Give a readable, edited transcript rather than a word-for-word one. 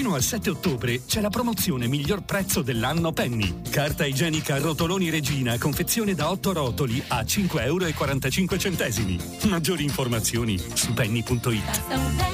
1 al 7 ottobre c'è la promozione miglior prezzo dell'anno Penny. Carta igienica Rotoloni Regina, confezione da 8 rotoli a 5,45 euro. Maggiori informazioni su penny.it.